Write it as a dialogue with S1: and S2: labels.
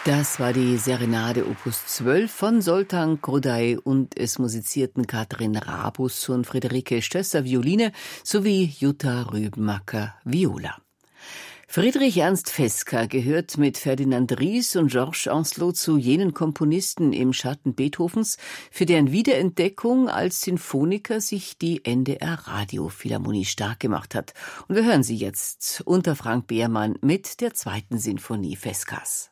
S1: Das war die Serenade Opus 12 von Zoltán Kodály und es musizierten Katrin Rabus und Friederike Stösser Violine sowie Jutta Rübenmacker Viola. Friedrich Ernst Fesca gehört mit Ferdinand Ries und Georges Ancelot zu jenen Komponisten im Schatten Beethovens, für deren Wiederentdeckung als Sinfoniker sich die NDR Radiophilharmonie stark gemacht hat. Und wir hören sie jetzt unter Frank Behrmann mit der 2. Sinfonie Fescas.